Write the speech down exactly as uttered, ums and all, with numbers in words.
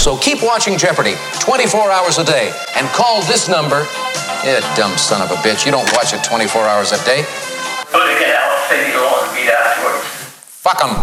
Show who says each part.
Speaker 1: So keep watching Jeopardy twenty-four hours a day and call this number. Yeah, dumb son of a bitch. You don't watch it twenty-four hours a day.
Speaker 2: But again, I'll say you don't want to beat afterwards.
Speaker 1: Fuck 'em.